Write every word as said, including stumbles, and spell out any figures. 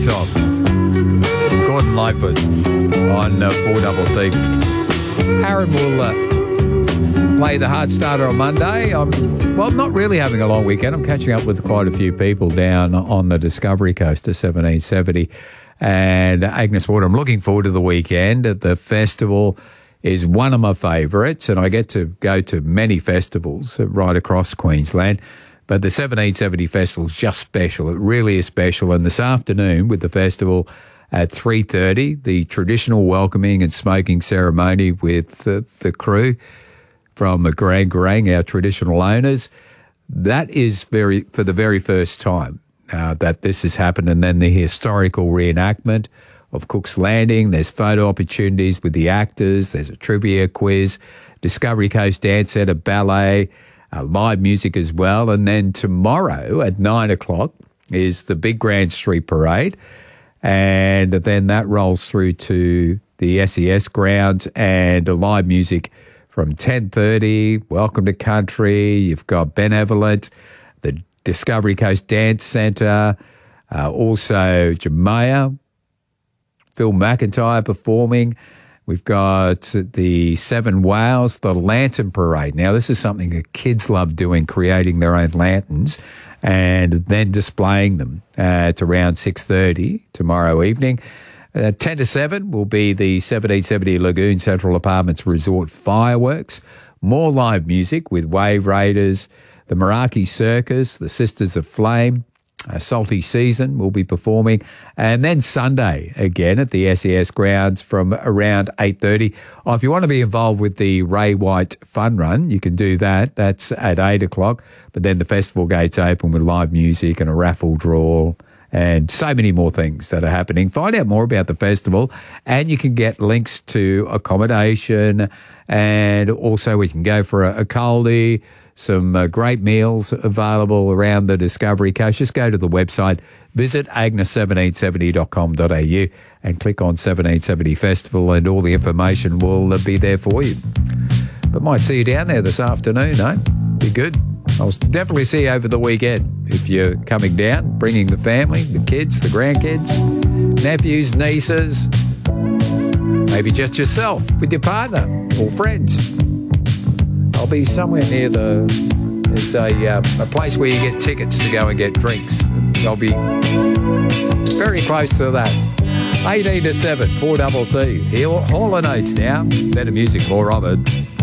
song. Gordon Lightfoot on uh, four C. Aaron will uh, play the Heart Starter on Monday. I'm, well, not really having a long weekend. I'm catching up with quite a few people down on the Discovery Coast to seventeen seventy and Agnes Water. I'm looking forward to the weekend. The festival is one of my favourites, and I get to go to many festivals right across Queensland. But the seventeen seventy festival is just special. It really is special. And this afternoon with the festival at three thirty, the traditional welcoming and smoking ceremony with the, the crew from the Garang Garang, our traditional owners, that is very for the very first time uh, that this has happened. And then the historical reenactment of Cook's Landing. There's photo opportunities with the actors. There's a trivia quiz, Discovery Coast Dance Centre, ballet, uh, live music as well. And then tomorrow at nine o'clock is the big Grand Street Parade. And then that rolls through to the S E S grounds and live music from ten thirty, Welcome to Country. You've got Benevolent, the Discovery Coast Dance Centre, uh, also Jamaica, Phil McIntyre performing. We've got the Seven Whales, the Lantern Parade. Now, this is something that kids love doing, creating their own lanterns and then displaying them. Uh, it's around six thirty tomorrow evening. Uh, ten to seven will be the seventeen seventy Lagoon Central Apartments Resort Fireworks. More live music with Wave Raiders, the Meraki Circus, the Sisters of Flame, uh, Salty Season will be performing. And then Sunday again at the S E S grounds from around eight thirty. Oh, if you want to be involved with the Ray White Fun Run, you can do that. That's at eight o'clock. But then the festival gates open with live music and a raffle draw and so many more things that are happening. Find out more about the festival and you can get links to accommodation, and also we can go for a, a coldie, some uh, great meals available around the Discovery Coast. Just go to the website, visit agnes seventeen seventy dot com dot a u and click on seventeen seventy Festival and all the information will uh, be there for you. But might see you down there this afternoon, eh? Be good. I'll definitely see you over the weekend if you're coming down, bringing the family, the kids, the grandkids, nephews, nieces, maybe just yourself with your partner or friends. I'll be somewhere near the, there's a, uh, a place where you get tickets to go and get drinks. I'll be very close to that. eighteen to seven, four C C. Hall and Oates now. Better music, more of it.